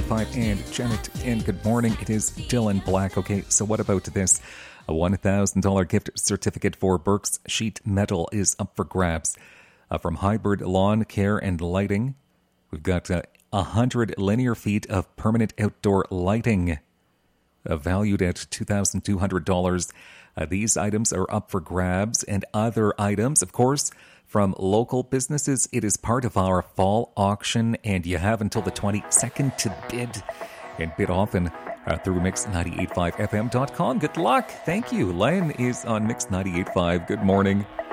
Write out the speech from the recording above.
98.5 and Janet. And good morning. It is Dylan Black. Okay, so what about this? A $1,000 gift certificate for Burke's Sheet Metal is up for grabs. From Hybrid Lawn Care and Lighting, we've got 100 linear feet of permanent outdoor lighting, valued at $2,200. These items are up for grabs, and other items, of course, from local businesses. It is part of our fall auction, and you have until the 22nd to bid, and bid often through Mix985FM.com. Good luck. Thank you. Len is on Mix 98.5. Good morning.